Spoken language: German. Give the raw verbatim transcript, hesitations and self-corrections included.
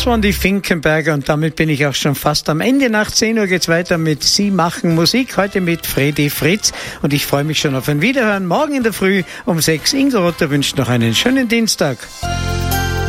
Das waren die Finkenberger und damit bin ich auch schon fast am Ende. Nach zehn Uhr geht's weiter mit Sie machen Musik, heute mit Fredi Fritz und ich freue mich schon auf ein Wiederhören. Morgen in der Früh um sechs. Ingo Rotter wünscht noch einen schönen Dienstag.